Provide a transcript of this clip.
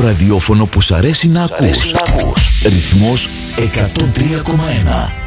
ραδιόφωνο που σ' αρέσει να ακούς. Ρυθμός 103,1.